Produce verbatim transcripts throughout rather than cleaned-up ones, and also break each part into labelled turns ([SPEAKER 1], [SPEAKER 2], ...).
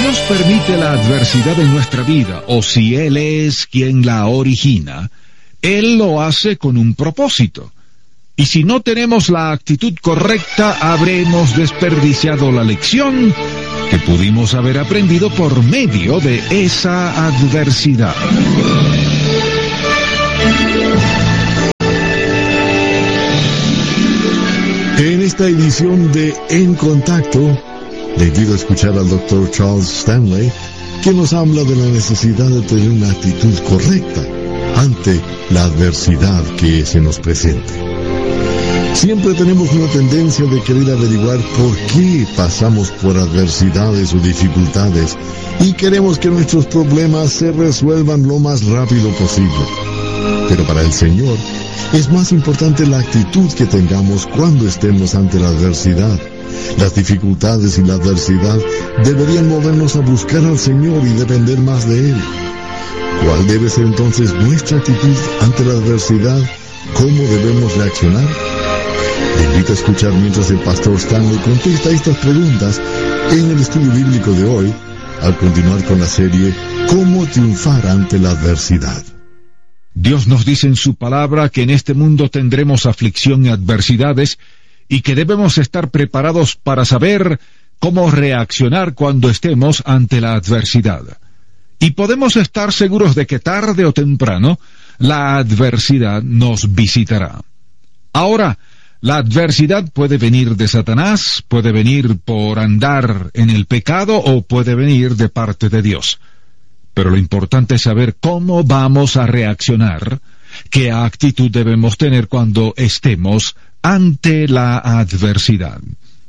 [SPEAKER 1] Dios permite la adversidad en nuestra vida, o si Él es quien la origina, Él lo hace con un propósito. Y si no tenemos la actitud correcta, habremos desperdiciado la lección que pudimos haber aprendido por medio de esa adversidad.
[SPEAKER 2] En esta edición de En Contacto, le invito a escuchar al doctor Charles Stanley, que nos habla de la necesidad de tener una actitud correcta ante la adversidad que se nos presente. Siempre tenemos una tendencia de querer averiguar por qué pasamos por adversidades o dificultades y queremos que nuestros problemas se resuelvan lo más rápido posible. Pero para el Señor es más importante la actitud que tengamos cuando estemos ante la adversidad. Las dificultades y la adversidad deberían movernos a buscar al Señor y depender más de Él. ¿Cuál debe ser entonces nuestra actitud ante la adversidad? ¿Cómo debemos reaccionar? Le invito a escuchar mientras el pastor Stanley contesta estas preguntas en el estudio bíblico de hoy, al continuar con la serie ¿Cómo triunfar ante la adversidad?
[SPEAKER 1] Dios nos dice en su palabra que en este mundo tendremos aflicción y adversidades, y que debemos estar preparados para saber cómo reaccionar cuando estemos ante la adversidad. Y podemos estar seguros de que tarde o temprano la adversidad nos visitará. Ahora, la adversidad puede venir de Satanás, puede venir por andar en el pecado o puede venir de parte de Dios. Pero lo importante es saber cómo vamos a reaccionar, qué actitud debemos tener cuando estemos ante la adversidad.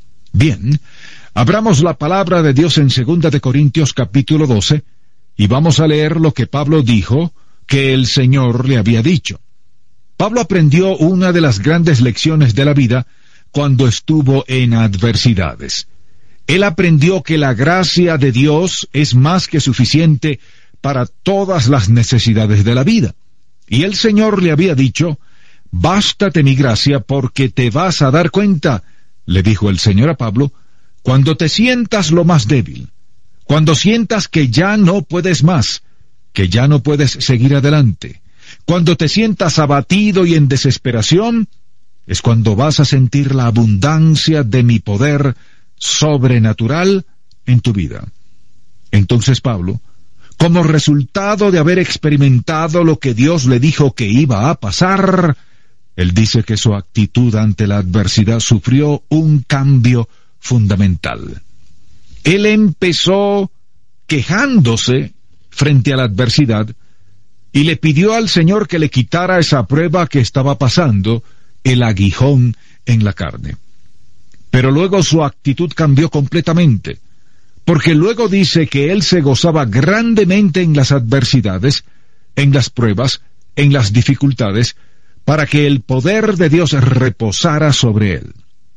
[SPEAKER 1] Bien, abramos la palabra de Dios en segunda de Corintios capítulo doce, y vamos a leer lo que Pablo dijo que el Señor le había dicho. Pablo aprendió una de las grandes lecciones de la vida cuando estuvo en adversidades. Él aprendió que la gracia de Dios es más que suficiente para todas las necesidades de la vida. Y el Señor le había dicho: «Bástate mi gracia, porque te vas a dar cuenta», le dijo el Señor a Pablo, «cuando te sientas lo más débil, cuando sientas que ya no puedes más, que ya no puedes seguir adelante, cuando te sientas abatido y en desesperación, es cuando vas a sentir la abundancia de mi poder sobrenatural en tu vida». Entonces Pablo, como resultado de haber experimentado lo que Dios le dijo que iba a pasar, él dice que su actitud ante la adversidad sufrió un cambio fundamental. Él empezó quejándose frente a la adversidad y le pidió al Señor que le quitara esa prueba que estaba pasando, el aguijón en la carne. Pero luego su actitud cambió completamente, porque luego dice que él se gozaba grandemente en las adversidades, en las pruebas, en las dificultades, para que el poder de Dios reposara sobre él.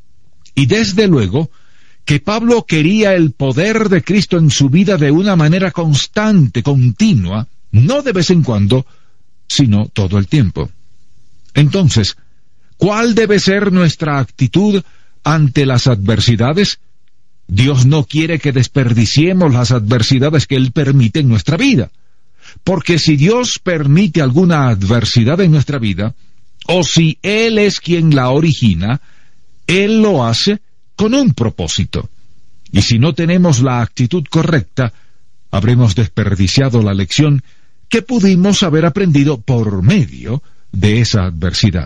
[SPEAKER 1] Y desde luego que Pablo quería el poder de Cristo en su vida de una manera constante, continua, no de vez en cuando, sino todo el tiempo. Entonces, ¿cuál debe ser nuestra actitud ante las adversidades? Dios no quiere que desperdiciemos las adversidades que Él permite en nuestra vida. Porque si Dios permite alguna adversidad en nuestra vida, o si Él es quien la origina, Él lo hace con un propósito. Y si no tenemos la actitud correcta, habremos desperdiciado la lección que pudimos haber aprendido por medio de esa adversidad.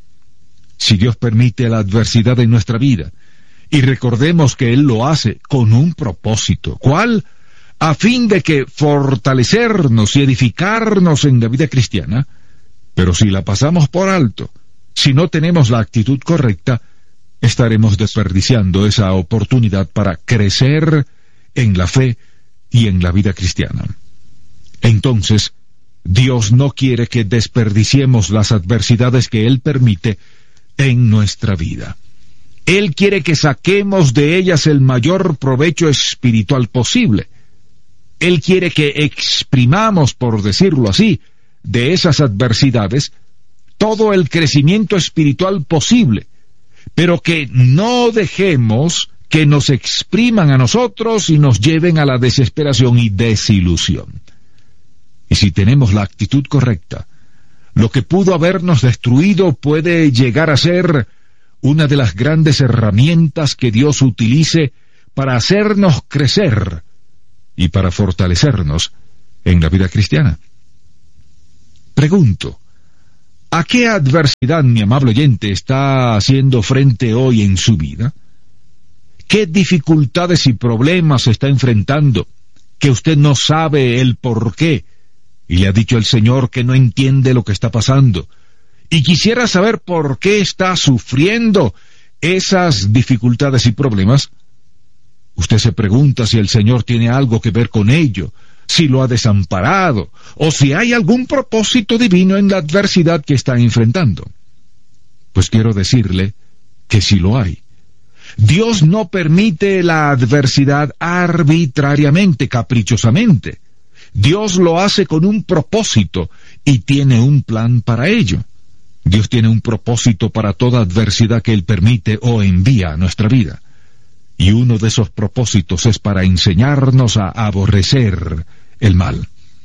[SPEAKER 1] Si Dios permite la adversidad en nuestra vida, y recordemos que Él lo hace con un propósito, ¿cuál? A fin de que fortalecernos y edificarnos en la vida cristiana. Pero si la pasamos por alto, si no tenemos la actitud correcta, estaremos desperdiciando esa oportunidad para crecer en la fe y en la vida cristiana. Entonces, Dios no quiere que desperdiciemos las adversidades que Él permite en nuestra vida. Él quiere que saquemos de ellas el mayor provecho espiritual posible. Él quiere que exprimamos, por decirlo así, de esas adversidades todo el crecimiento espiritual posible, pero que no dejemos que nos expriman a nosotros y nos lleven a la desesperación y desilusión. Y si tenemos la actitud correcta, lo que pudo habernos destruido puede llegar a ser una de las grandes herramientas que Dios utilice para hacernos crecer y para fortalecernos en la vida cristiana. Pregunto, ¿a qué adversidad, mi amable oyente, está haciendo frente hoy en su vida? ¿Qué dificultades y problemas está enfrentando que usted no sabe el por qué? Y le ha dicho el Señor que no entiende lo que está pasando. Y quisiera saber por qué está sufriendo esas dificultades y problemas. Usted se pregunta si el Señor tiene algo que ver con ello, si lo ha desamparado, o si hay algún propósito divino en la adversidad que está enfrentando. Pues quiero decirle que sí lo hay. Dios no permite la adversidad arbitrariamente, caprichosamente. Dios lo hace con un propósito y tiene un plan para ello. Dios tiene un propósito para toda adversidad que Él permite o envía a nuestra vida. Y uno de esos propósitos es para enseñarnos a aborrecer el mal.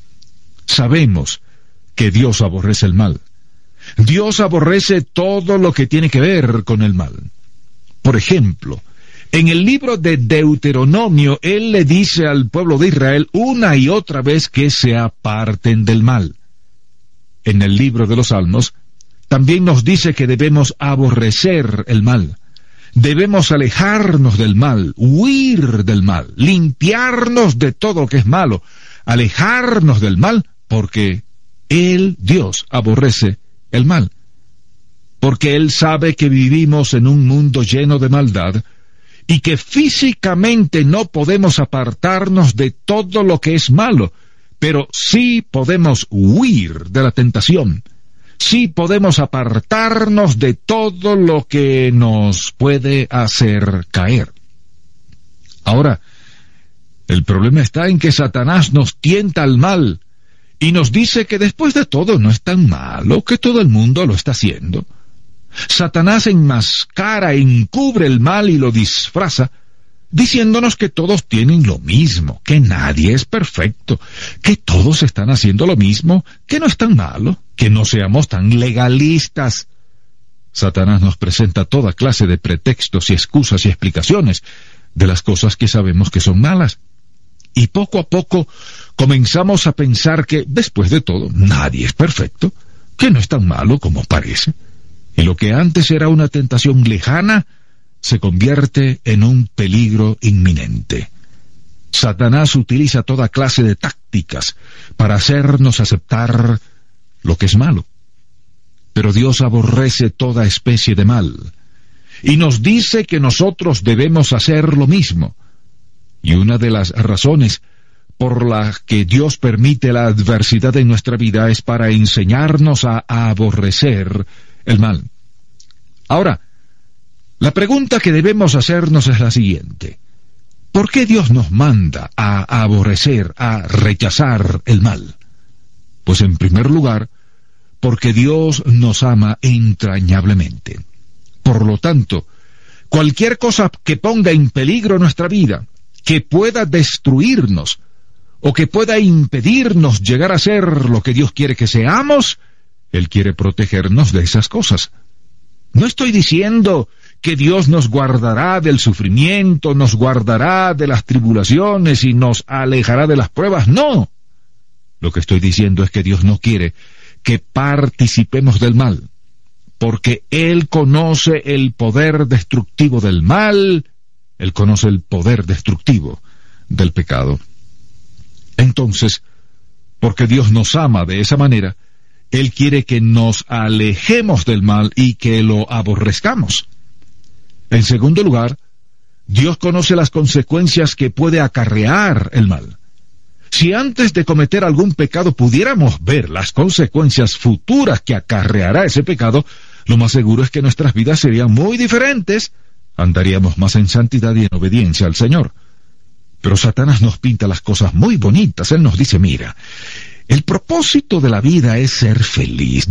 [SPEAKER 1] Sabemos que Dios aborrece el mal. Dios aborrece todo lo que tiene que ver con el mal. Por ejemplo, en el libro de Deuteronomio, Él le dice al pueblo de Israel una y otra vez que se aparten del mal. En el libro de los Salmos, también nos dice que debemos aborrecer el mal. Debemos alejarnos del mal, huir del mal, limpiarnos de todo lo que es malo, alejarnos del mal, porque Él, Dios, aborrece el mal. Porque Él sabe que vivimos en un mundo lleno de maldad y que físicamente no podemos apartarnos de todo lo que es malo, pero sí podemos huir de la tentación. Sí podemos apartarnos de todo lo que nos puede hacer caer. Ahora, el problema está en que Satanás nos tienta al mal y nos dice que después de todo no es tan malo, que todo el mundo lo está haciendo. Satanás enmascara, encubre el mal y lo disfraza, diciéndonos que todos tienen lo mismo, que nadie es perfecto, que todos están haciendo lo mismo, que no es tan malo, que no seamos tan legalistas. Satanás nos presenta toda clase de pretextos y excusas y explicaciones de las cosas que sabemos que son malas. Y poco a poco comenzamos a pensar que, después de todo, nadie es perfecto, que no es tan malo como parece. Y lo que antes era una tentación lejana, se convierte en un peligro inminente. Satanás utiliza toda clase de tácticas para hacernos aceptar lo que es malo. Pero Dios aborrece toda especie de mal, y nos dice que nosotros debemos hacer lo mismo. Y una de las razones por las que Dios permite la adversidad en nuestra vida es para enseñarnos a, a aborrecer el mal. Ahora, la pregunta que debemos hacernos es la siguiente. ¿Por qué Dios nos manda a aborrecer, a rechazar el mal? Pues en primer lugar, porque Dios nos ama entrañablemente. Por lo tanto, cualquier cosa que ponga en peligro nuestra vida, que pueda destruirnos, o que pueda impedirnos llegar a ser lo que Dios quiere que seamos, Él quiere protegernos de esas cosas. No estoy diciendo que Dios nos guardará del sufrimiento, nos guardará de las tribulaciones y nos alejará de las pruebas. No. Lo que estoy diciendo es que Dios no quiere que participemos del mal, porque Él conoce el poder destructivo del mal, Él conoce el poder destructivo del pecado. Entonces, porque Dios nos ama de esa manera, Él quiere que nos alejemos del mal y que lo aborrezcamos. En segundo lugar, Dios conoce las consecuencias que puede acarrear el mal. Si antes de cometer algún pecado pudiéramos ver las consecuencias futuras que acarreará ese pecado, lo más seguro es que nuestras vidas serían muy diferentes, andaríamos más en santidad y en obediencia al Señor. Pero Satanás nos pinta las cosas muy bonitas. Él nos dice, mira, el propósito de la vida es ser feliz,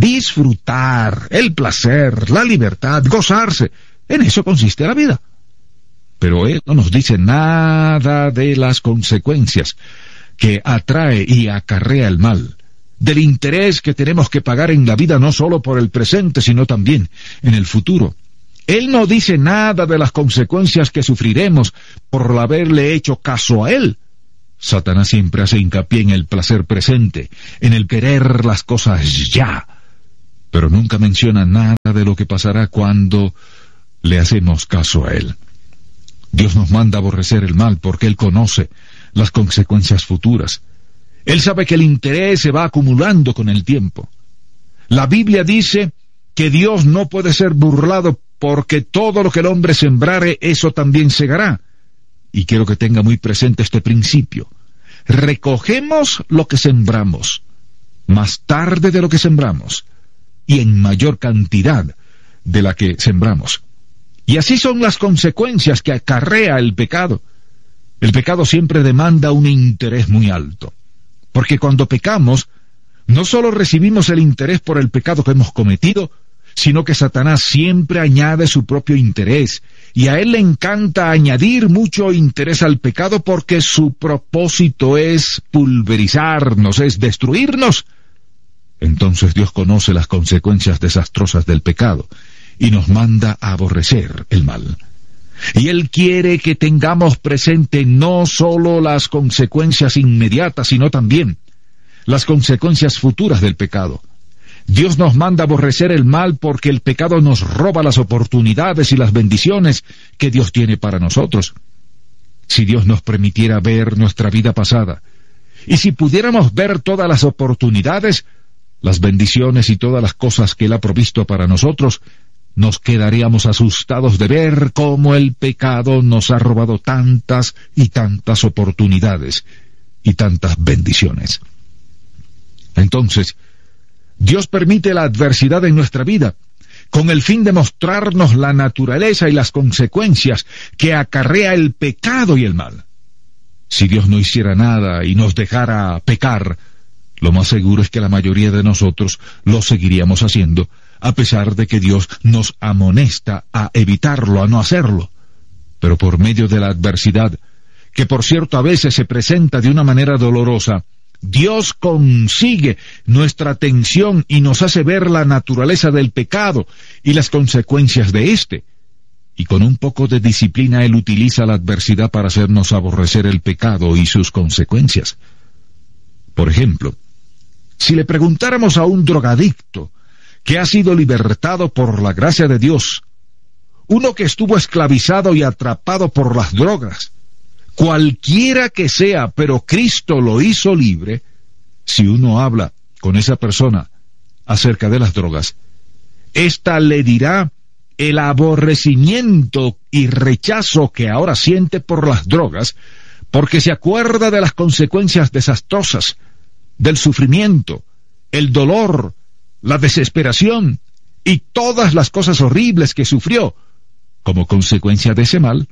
[SPEAKER 1] disfrutar, el placer, la libertad, gozarse. En eso consiste la vida. Pero Él no nos dice nada de las consecuencias que atrae y acarrea el mal, del interés que tenemos que pagar en la vida no solo por el presente, sino también en el futuro. Él no dice nada de las consecuencias que sufriremos por haberle hecho caso a Él. Satanás siempre hace hincapié en el placer presente, en el querer las cosas ya, pero nunca menciona nada de lo que pasará cuando le hacemos caso a Él. Dios nos manda a aborrecer el mal porque Él conoce las consecuencias futuras. Él sabe que el interés se va acumulando con el tiempo. La Biblia dice que Dios no puede ser burlado porque todo lo que el hombre sembrare, eso también segará. Y quiero que tenga muy presente este principio. Recogemos lo que sembramos, más tarde de lo que sembramos, y en mayor cantidad de la que sembramos. Y así son las consecuencias que acarrea el pecado. El pecado siempre demanda un interés muy alto, porque cuando pecamos, no solo recibimos el interés por el pecado que hemos cometido, sino que Satanás siempre añade su propio interés, y a él le encanta añadir mucho interés al pecado porque su propósito es pulverizarnos, es destruirnos. Entonces Dios conoce las consecuencias desastrosas del pecado y nos manda a aborrecer el mal. Y Él quiere que tengamos presente no solo las consecuencias inmediatas, sino también las consecuencias futuras del pecado. Dios nos manda a aborrecer el mal porque el pecado nos roba las oportunidades y las bendiciones que Dios tiene para nosotros. Si Dios nos permitiera ver nuestra vida pasada, y si pudiéramos ver todas las oportunidades, las bendiciones y todas las cosas que Él ha provisto para nosotros, nos quedaríamos asustados de ver cómo el pecado nos ha robado tantas y tantas oportunidades y tantas bendiciones. Entonces, Dios permite la adversidad en nuestra vida con el fin de mostrarnos la naturaleza y las consecuencias que acarrea el pecado y el mal. Si Dios no hiciera nada y nos dejara pecar, lo más seguro es que la mayoría de nosotros lo seguiríamos haciendo, a pesar de que Dios nos amonesta a evitarlo, a no hacerlo. Pero por medio de la adversidad, que por cierto a veces se presenta de una manera dolorosa, Dios consigue nuestra atención y nos hace ver la naturaleza del pecado y las consecuencias de éste. Y con un poco de disciplina Él utiliza la adversidad para hacernos aborrecer el pecado y sus consecuencias. Por ejemplo, si le preguntáramos a un drogadicto que ha sido libertado por la gracia de Dios, uno que estuvo esclavizado y atrapado por las drogas, cualquiera que sea, pero Cristo lo hizo libre, si uno habla con esa persona acerca de las drogas, ésta le dirá el aborrecimiento y rechazo que ahora siente por las drogas, porque se acuerda de las consecuencias desastrosas, del sufrimiento, el dolor, la desesperación y todas las cosas horribles que sufrió como consecuencia de ese mal.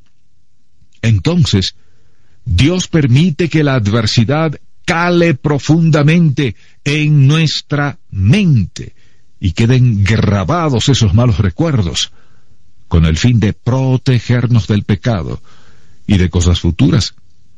[SPEAKER 1] Entonces, Dios permite que la adversidad cale profundamente en nuestra mente y queden grabados esos malos recuerdos, con el fin de protegernos del pecado y de cosas futuras.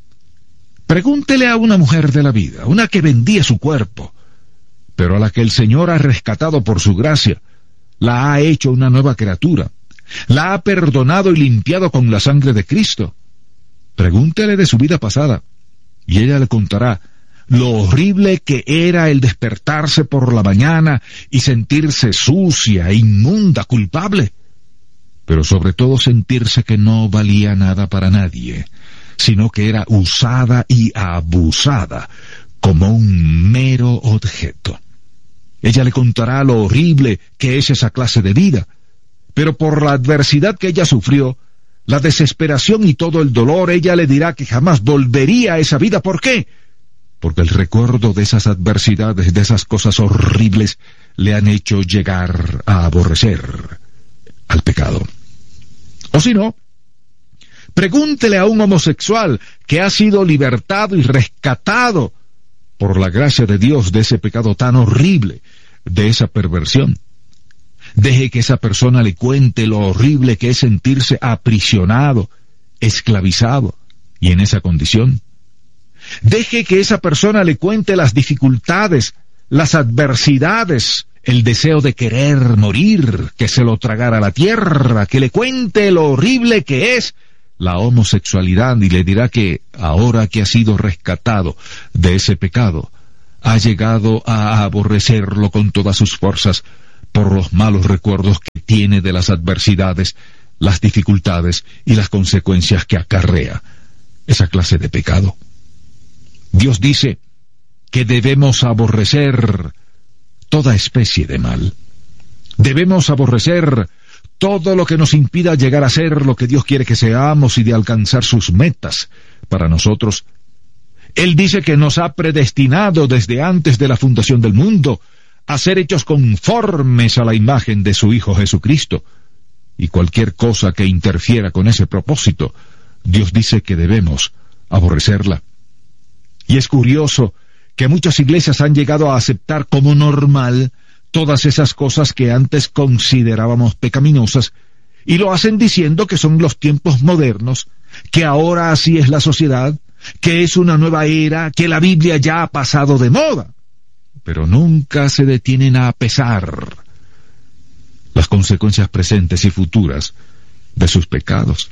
[SPEAKER 1] Pregúntele a una mujer de la vida, una que vendía su cuerpo, pero a la que el Señor ha rescatado por su gracia, la ha hecho una nueva criatura, la ha perdonado y limpiado con la sangre de Cristo. Pregúntele de su vida pasada, y ella le contará lo horrible que era el despertarse por la mañana y sentirse sucia, inmunda, culpable, pero sobre todo sentirse que no valía nada para nadie, sino que era usada y abusada como un mero objeto. Ella le contará lo horrible que es esa clase de vida, pero por la adversidad que ella sufrió, la desesperación y todo el dolor, ella le dirá que jamás volvería a esa vida. ¿Por qué? Porque el recuerdo de esas adversidades, de esas cosas horribles, le han hecho llegar a aborrecer al pecado. O si no, pregúntele a un homosexual que ha sido libertado y rescatado por la gracia de Dios de ese pecado tan horrible, de esa perversión. Deje que esa persona le cuente lo horrible que es sentirse aprisionado, esclavizado y en esa condición. Deje que esa persona le cuente las dificultades, las adversidades, el deseo de querer morir, que se lo tragara la tierra, que le cuente lo horrible que es la homosexualidad y le dirá que ahora que ha sido rescatado de ese pecado, ha llegado a aborrecerlo con todas sus fuerzas por los malos recuerdos que tiene de las adversidades, las dificultades y las consecuencias que acarrea esa clase de pecado. Dios dice que debemos aborrecer toda especie de mal. Debemos aborrecer todo lo que nos impida llegar a ser lo que Dios quiere que seamos y de alcanzar sus metas para nosotros. Él dice que nos ha predestinado desde antes de la fundación del mundo a ser hechos conformes a la imagen de su Hijo Jesucristo. Y cualquier cosa que interfiera con ese propósito, Dios dice que debemos aborrecerla. Y es curioso que muchas iglesias han llegado a aceptar como normal todas esas cosas que antes considerábamos pecaminosas, y lo hacen diciendo que son los tiempos modernos, que ahora así es la sociedad, que es una nueva era, que la Biblia ya ha pasado de moda. Pero nunca se detienen a pesar las consecuencias presentes y futuras de sus pecados.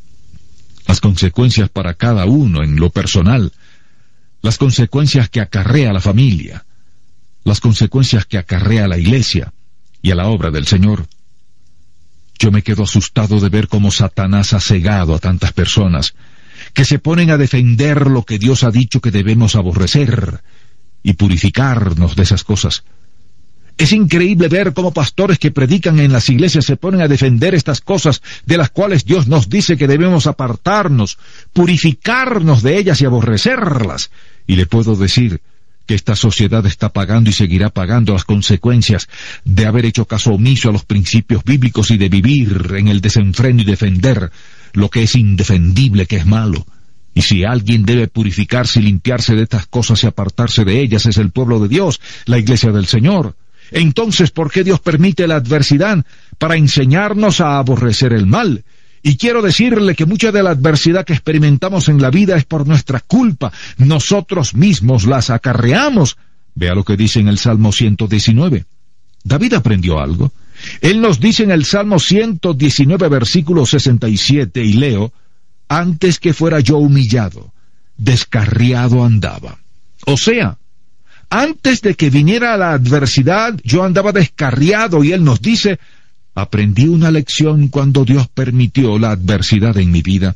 [SPEAKER 1] Las consecuencias para cada uno en lo personal, las consecuencias que acarrea la familia, las consecuencias que acarrea la iglesia y a la obra del Señor. Yo me quedo asustado de ver cómo Satanás ha cegado a tantas personas que se ponen a defender lo que Dios ha dicho que debemos aborrecer y purificarnos de esas cosas. Es increíble ver cómo pastores que predican en las iglesias se ponen a defender estas cosas de las cuales Dios nos dice que debemos apartarnos, purificarnos de ellas y aborrecerlas. Y le puedo decir que esta sociedad está pagando y seguirá pagando las consecuencias de haber hecho caso omiso a los principios bíblicos y de vivir en el desenfreno y defender lo que es indefendible, que es malo. Y si alguien debe purificarse y limpiarse de estas cosas y apartarse de ellas, es el pueblo de Dios, la iglesia del Señor. Entonces, ¿por qué Dios permite la adversidad? Para enseñarnos a aborrecer el mal. Y quiero decirle que mucha de la adversidad que experimentamos en la vida es por nuestra culpa. Nosotros mismos las acarreamos. Vea lo que dice en el Salmo ciento diecinueve. David aprendió algo. Él nos dice en el Salmo ciento diecinueve, versículo sesenta y siete, y leo: antes que fuera yo humillado, descarriado andaba. O sea, antes de que viniera la adversidad, yo andaba descarriado, y él nos dice: aprendí una lección cuando Dios permitió la adversidad en mi vida.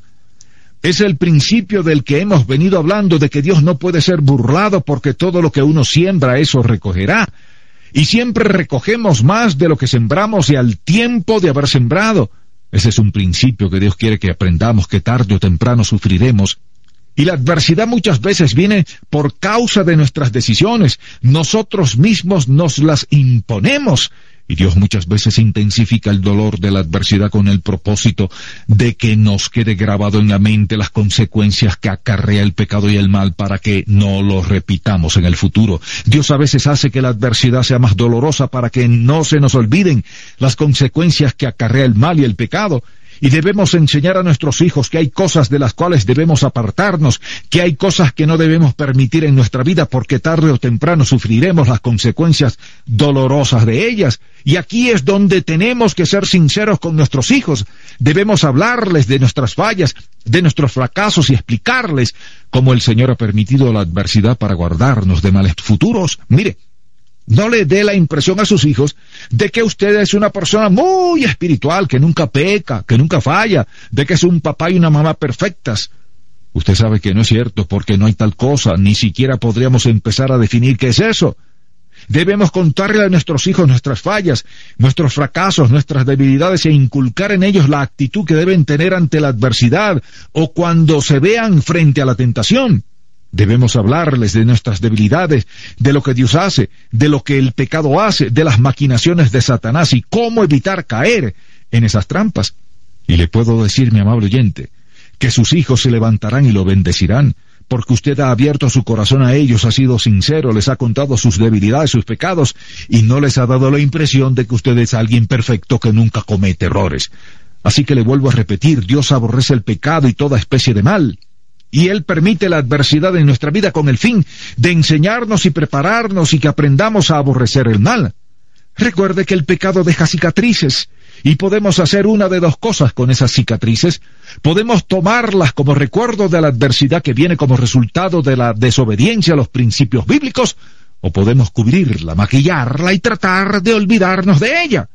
[SPEAKER 1] Es el principio del que hemos venido hablando, de que Dios no puede ser burlado, porque todo lo que uno siembra, eso recogerá. Y siempre recogemos más de lo que sembramos y al tiempo de haber sembrado. Ese es un principio que Dios quiere que aprendamos, que tarde o temprano sufriremos. Y la adversidad muchas veces viene por causa de nuestras decisiones. Nosotros mismos nos las imponemos. Y Dios muchas veces intensifica el dolor de la adversidad con el propósito de que nos quede grabado en la mente las consecuencias que acarrea el pecado y el mal, para que no lo repitamos en el futuro. Dios a veces hace que la adversidad sea más dolorosa para que no se nos olviden las consecuencias que acarrea el mal y el pecado. Y debemos enseñar a nuestros hijos que hay cosas de las cuales debemos apartarnos, que hay cosas que no debemos permitir en nuestra vida, porque tarde o temprano sufriremos las consecuencias dolorosas de ellas. Y aquí es donde tenemos que ser sinceros con nuestros hijos. Debemos hablarles de nuestras fallas, de nuestros fracasos, y explicarles cómo el Señor ha permitido la adversidad para guardarnos de males futuros. Mire, no le dé la impresión a sus hijos de que usted es una persona muy espiritual, que nunca peca, que nunca falla, de que es un papá y una mamá perfectas. Usted sabe que no es cierto, porque no hay tal cosa, ni siquiera podríamos empezar a definir qué es eso. Debemos contarle a nuestros hijos nuestras fallas, nuestros fracasos, nuestras debilidades, e inculcar en ellos la actitud que deben tener ante la adversidad o cuando se vean frente a la tentación. Debemos hablarles de nuestras debilidades, de lo que Dios hace, de lo que el pecado hace, de las maquinaciones de Satanás y cómo evitar caer en esas trampas. Y le puedo decir, mi amable oyente, que sus hijos se levantarán y lo bendecirán, porque usted ha abierto su corazón a ellos, ha sido sincero, les ha contado sus debilidades, sus pecados, y no les ha dado la impresión de que usted es alguien perfecto que nunca comete errores. Así que le vuelvo a repetir, Dios aborrece el pecado y toda especie de mal. Y Él permite la adversidad en nuestra vida con el fin de enseñarnos y prepararnos y que aprendamos a aborrecer el mal. Recuerde que el pecado deja cicatrices, y podemos hacer una de dos cosas con esas cicatrices. Podemos tomarlas como recuerdo de la adversidad que viene como resultado de la desobediencia a los principios bíblicos, o podemos cubrirla, maquillarla y tratar de olvidarnos de ella.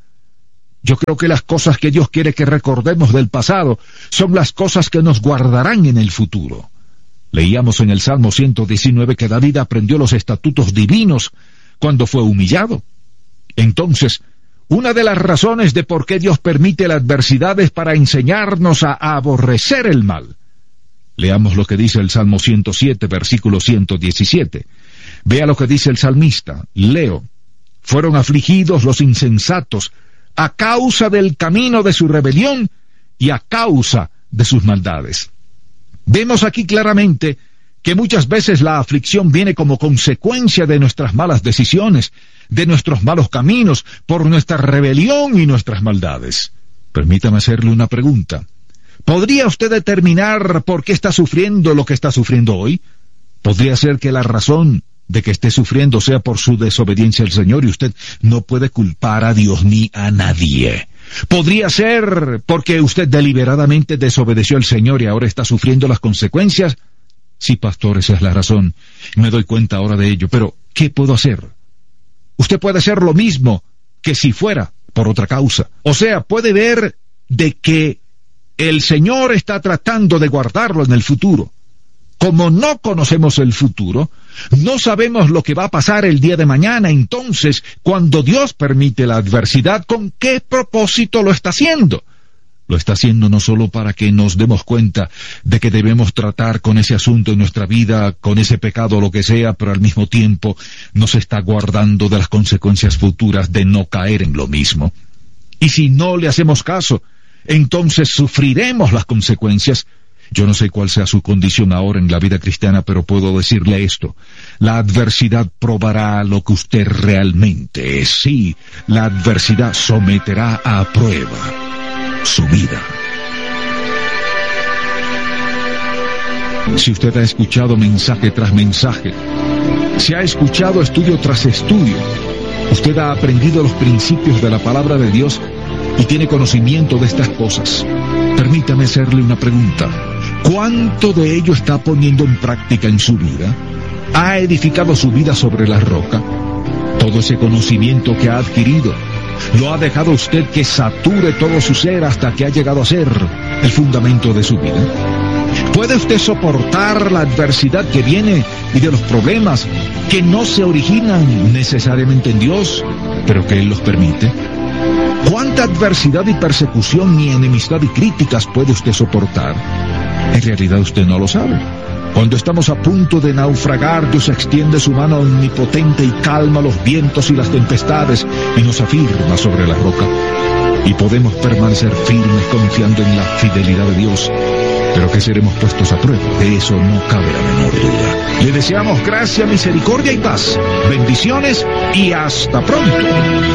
[SPEAKER 1] Yo creo que las cosas que Dios quiere que recordemos del pasado son las cosas que nos guardarán en el futuro. Leíamos en el Salmo ciento diecinueve que David aprendió los estatutos divinos cuando fue humillado. Entonces, una de las razones de por qué Dios permite la adversidad es para enseñarnos a aborrecer el mal. Leamos lo que dice el Salmo ciento siete, versículo ciento diecisiete. Vea lo que dice el salmista. Leo: fueron afligidos los insensatos a causa del camino de su rebelión y a causa de sus maldades. Vemos aquí claramente que muchas veces la aflicción viene como consecuencia de nuestras malas decisiones, de nuestros malos caminos, por nuestra rebelión y nuestras maldades. Permítame hacerle una pregunta. ¿Podría usted determinar por qué está sufriendo lo que está sufriendo hoy? ¿Podría ser que la razón de que esté sufriendo sea por su desobediencia al Señor y usted no puede culpar a Dios ni a nadie? ¿Podría ser porque usted deliberadamente desobedeció al Señor y ahora está sufriendo las consecuencias? Sí, pastor, esa es la razón. Me doy cuenta ahora de ello, pero ¿qué puedo hacer? Usted puede hacer lo mismo que si fuera por otra causa. O sea, puede ver de que el Señor está tratando de guardarlo en el futuro. Como no conocemos el futuro, no sabemos lo que va a pasar el día de mañana. Entonces, cuando Dios permite la adversidad, ¿con qué propósito lo está haciendo? Lo está haciendo no solo para que nos demos cuenta de que debemos tratar con ese asunto en nuestra vida, con ese pecado o lo que sea, pero al mismo tiempo nos está guardando de las consecuencias futuras de no caer en lo mismo. Y si no le hacemos caso, entonces sufriremos las consecuencias. Yo no sé cuál sea su condición ahora en la vida cristiana, pero puedo decirle esto: la adversidad probará lo que usted realmente es. Sí, la adversidad someterá a prueba su vida. Si usted ha escuchado mensaje tras mensaje, si ha escuchado estudio tras estudio, usted ha aprendido los principios de la palabra de Dios y tiene conocimiento de estas cosas. Permítame hacerle una pregunta. ¿Cuánto de ello está poniendo en práctica en su vida? ¿Ha edificado su vida sobre la roca? Todo ese conocimiento que ha adquirido, ¿lo ha dejado usted que sature todo su ser hasta que ha llegado a ser el fundamento de su vida? ¿Puede usted soportar la adversidad que viene y de los problemas que no se originan necesariamente en Dios, pero que Él los permite? ¿Cuánta adversidad y persecución y enemistad y críticas puede usted soportar? En realidad usted no lo sabe. Cuando estamos a punto de naufragar, Dios extiende su mano omnipotente y calma los vientos y las tempestades y nos afirma sobre la roca. Y podemos permanecer firmes confiando en la fidelidad de Dios, pero que seremos puestos a prueba. De eso no cabe la menor duda. Le deseamos gracia, misericordia y paz. Bendiciones y hasta pronto.